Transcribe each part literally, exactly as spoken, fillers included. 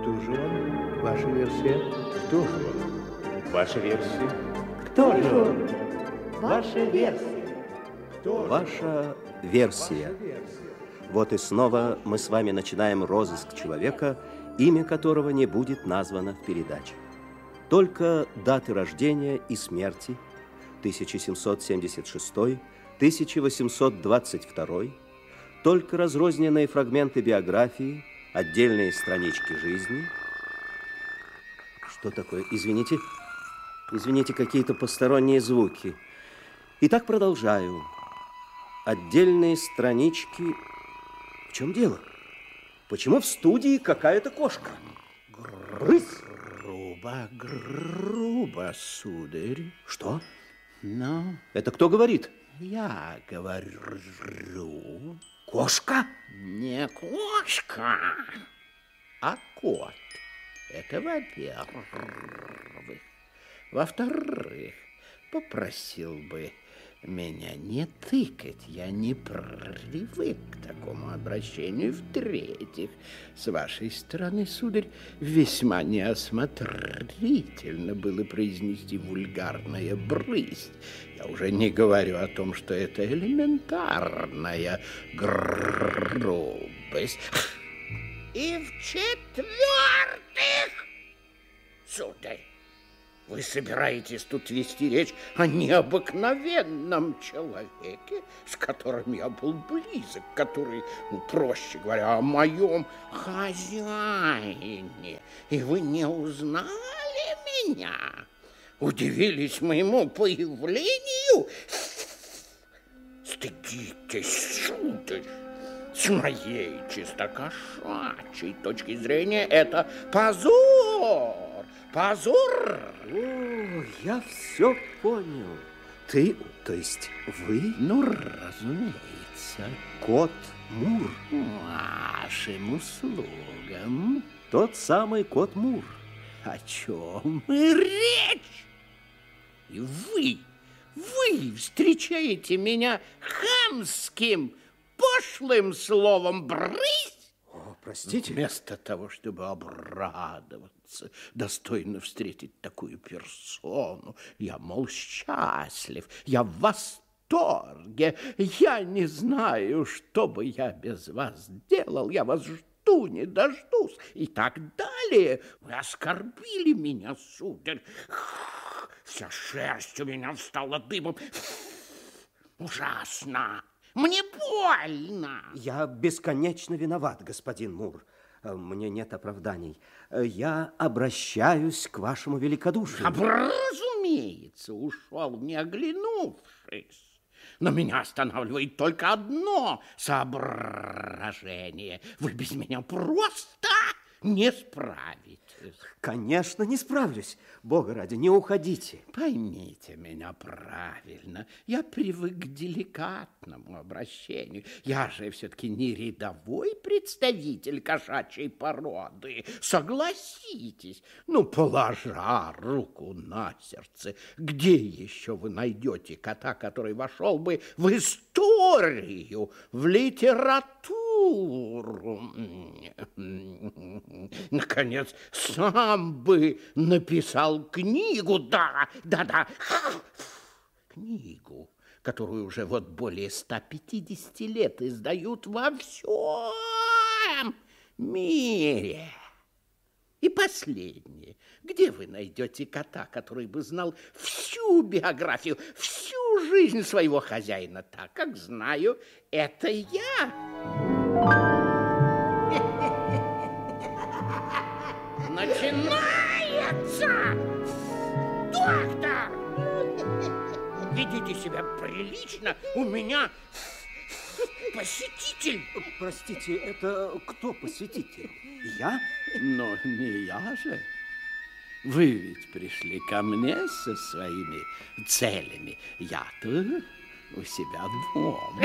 Кто же он? Ваша версия? Кто же он? Ваша версия? Кто же он? Ваша версия? Кто Ваша версия. Вот и снова мы с вами начинаем розыск человека, имя которого не будет названо в передаче. Только даты рождения и смерти тысяча семьсот семьдесят шестой — тысяча восемьсот двадцать второй, только разрозненные фрагменты биографии, отдельные странички жизни. Что такое? Извините. Извините, какие-то посторонние звуки. Итак, продолжаю. Отдельные странички. В чем дело? Почему в студии какая-то кошка? Рысь! Грубо, грубо, сударь. Что? Ну, Это кто говорит? я говорю. Кошка? Не кошка, а кот. Это во-первых. Во-вторых, попросил бы меня не тыкать, я не привык к такому обращению. В-третьих, с вашей стороны, сударь, весьма неосмотрительно было произнести вульгарное «брысь». Я уже не говорю о том, что это элементарная грубость. И в-четвертых, сударь, вы собираетесь тут вести речь о необыкновенном человеке, с которым я был близок, который, ну, проще говоря, о моем хозяине. И вы не узнали меня? Удивились моему появлению? Стыдитесь, сударь. С моей чистокошачьей точки зрения это позор. Позор! О, я все понял. Ты, то есть вы? Ну, разумеется. Кот Мур. Вашим услугам. Тот самый кот Мур. О чем речь? И вы, вы встречаете меня хамским, пошлым словом «брысь»? О, простите. Вместо того, чтобы обрадоваться, достойно встретить такую персону, я, мол, счастлив, я в восторге, я не знаю, что бы я без вас делал, я вас жду, не дождусь, и так далее. Вы оскорбили меня, сударь, вся шерсть у меня встала дыбом. Ужасно! Мне больно. Я бесконечно виноват, господин Мур. Мне нет оправданий. Я обращаюсь к вашему великодушию. Разумеется, ушел, не оглянувшись. Но меня останавливает только одно соображение. Вы без меня просто не справитесь. Конечно, не справлюсь. Бога ради, не уходите. Поймите меня правильно. Я привык к деликатному обращению. Я же все-таки не рядовой представитель кошачьей породы. Согласитесь. Ну, положа руку на сердце, где еще вы найдете кота, который вошел бы в историю, в литературу? Наконец, сам бы написал книгу, да, да, да, книгу, которую уже вот более ста пятидесяти лет издают во всем мире. И последнее. Где вы найдете кота, который бы знал всю биографию, всю жизнь своего хозяина, так как знаю это я? Начинается! Доктор! Ведите себя прилично, у меня посетитель. Простите, это кто посетитель? Я? Но не я же. Вы ведь пришли ко мне со своими целями. Я-то у себя дома.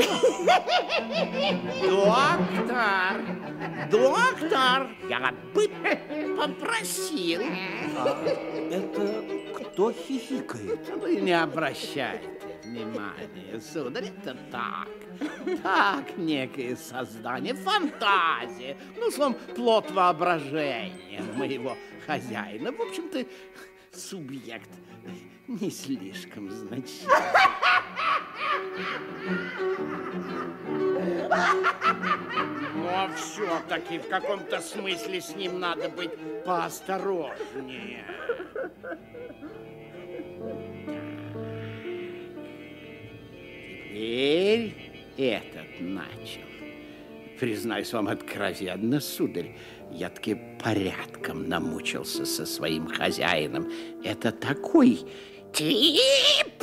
Доктор! Доктор! Я бы попросил. А это кто хихикает? Вы не обращайте внимание, сударь, это так. Так, некое создание, фантазия. Ну, словом, плод воображения моего хозяина. В общем-то, субъект не слишком значительный. Но все-таки в каком-то смысле с ним надо быть поосторожнее. Теперь этот начал. Признаюсь вам откровенно, сударь, я таки порядком намучился со своим хозяином. Это такой тип!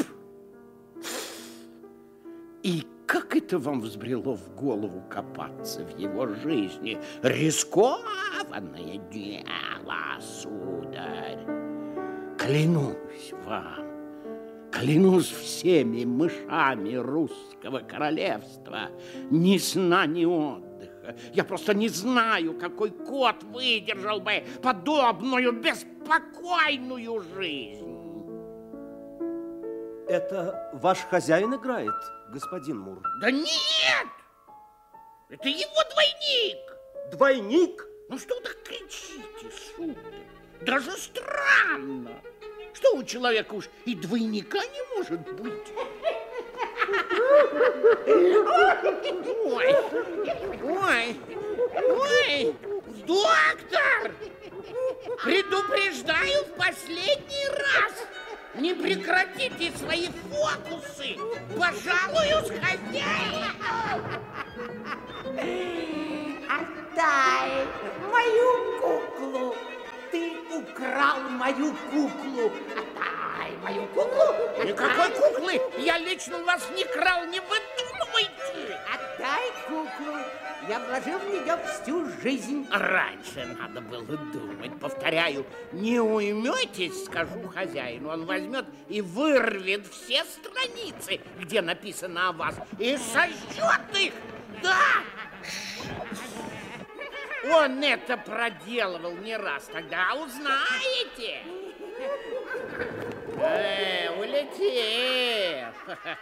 И как это вам взбрело в голову копаться в его жизни? Рискованное дело, сударь. Клянусь вам, клянусь всеми мышами русского королевства, ни сна, ни отдыха. Я просто не знаю, какой кот выдержал бы подобную беспокойную жизнь. Это ваш хозяин играет, господин Мур? Да нет! Это его двойник! Двойник? Ну что вы так кричите, сударь? Даже странно, что у человека уж и двойника не может быть. Ой, ой, ой, доктор! Предупреждаю в последний раз! Не прекратите свои фокусы! Пожалуй, с хозяином! Отдай мою куклу! Ты украл мою куклу! Отдай мою куклу! Отдай. Никакой куклы я лично у вас не крал, не выдумывайте! Отдай куклу! Я вложил в нее всю жизнь. Раньше надо было думать. Повторяю, не уйметесь, скажу хозяину. Он возьмет и вырвет все страницы, где написано о вас, и сожжет их. Да! Он это проделывал не раз. Тогда узнаете. Э, улетел.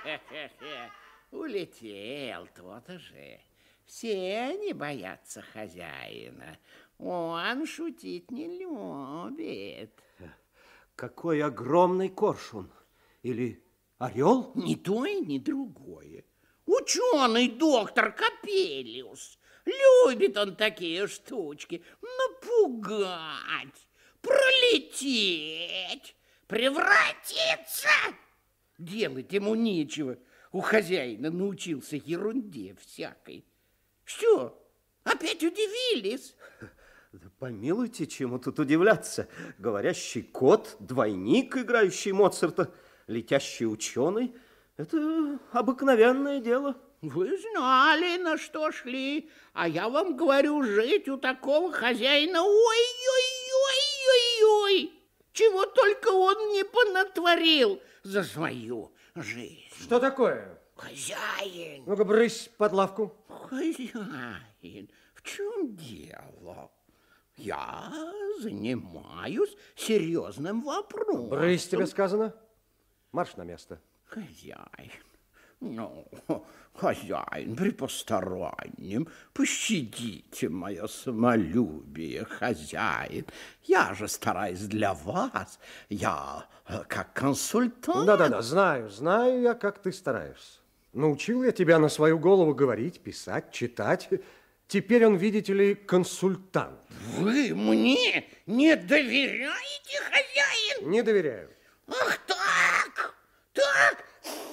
Улетел, то-то же. Все они боятся хозяина. Он шутить не любит. Какой огромный коршун. Или орел? Ни то и ни другое. Ученый доктор Капелиус. Любит он такие штучки. Напугать, пролететь, превратиться. Делать ему нечего. У хозяина научился ерунде всякой. Что, опять удивились? Да помилуйте, чему тут удивляться. Говорящий кот, двойник, играющий Моцарта, летящий ученый. Это обыкновенное дело. Вы знали, на что шли, а я вам говорю, жить у такого хозяина, ой-ой-ой-ой-ой, чего только он не понатворил за свою жизнь. Что такое? Хозяин. Ну-ка, брысь под лавку. Хозяин, в чем дело? Я занимаюсь серьезным вопросом. Брысь, тебе сказано. Марш на место. Хозяин, ну, хозяин, при постороннем, пощадите мое самолюбие, хозяин. Я же стараюсь для вас, я как консультант. Да-да-да, знаю, знаю я, как ты стараешься. Научил я тебя на свою голову говорить, писать, читать. Теперь он, видите ли, консультант. Вы мне не доверяете, хозяин? Не доверяю. Ах так, так.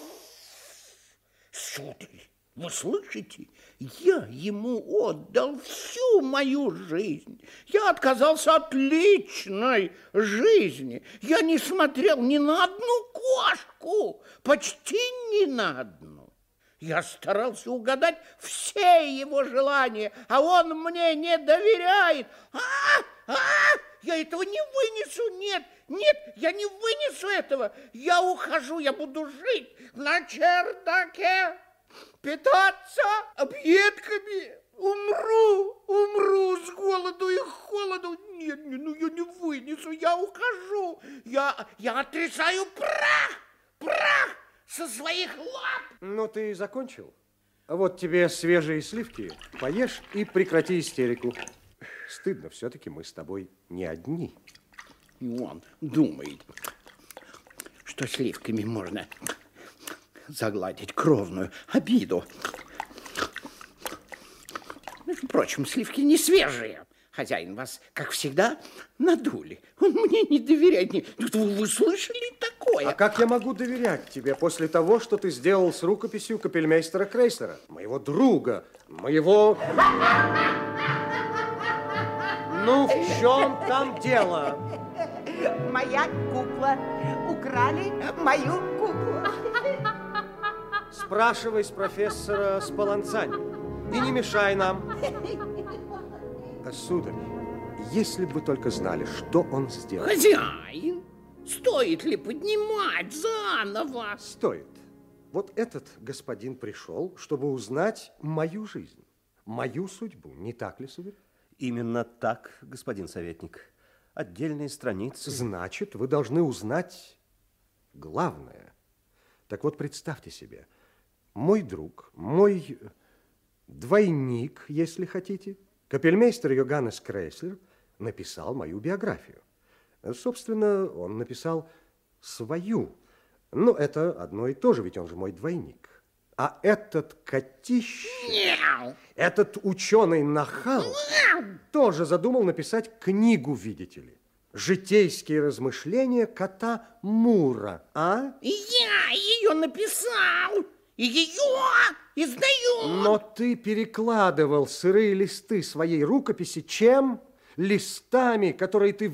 Сударь, вы слышите? Я ему отдал всю мою жизнь. Я отказался от личной жизни. Я не смотрел ни на одну кошку, почти ни на одну. Я старался угадать все его желания, а он мне не доверяет. А, а, я этого не вынесу, нет, нет, я не вынесу этого. Я ухожу, я буду жить на чердаке, питаться объедками. Умру, умру с голоду и холоду. Нет, нет, ну я не вынесу, я ухожу. Я, я отрицаю прах, прах со своих лап. Ну, ты закончил? Вот тебе свежие сливки. Поешь и прекрати истерику. Стыдно, все-таки мы с тобой не одни. И он думает, что сливками можно загладить кровную обиду. Между прочим, сливки не свежие. Хозяин вас, как всегда, надули. Он мне не доверяет. Не... Вы слышали такое? А как я могу доверять тебе после того, что ты сделал с рукописью капельмейстера Крейслера, моего друга, моего... Ну, в чем там дело? Моя кукла. Украли мою куклу. Спрашивай с профессора Спаланцани. И не мешай нам. Сударь, если бы вы только знали, что он сделал. Хозяин, стоит ли поднимать заново? Стоит. Вот этот господин пришел, чтобы узнать мою жизнь, мою судьбу. Не так ли, сударь? Именно так, господин советник. Отдельные страницы. Значит, вы должны узнать главное. Так вот, представьте себе, мой друг, мой двойник, если хотите, капельмейстер Йоганнес Крейслер написал мою биографию. Собственно, он написал свою. Но это одно и то же, ведь он же мой двойник. А этот котище, Мяу. этот ученый-нахал тоже задумал написать книгу, видите ли. Житейские размышления кота Мура. А? Я ее написал, и ее издаю. Но ты перекладывал сырые листы своей рукописи чем? Листами, которые ты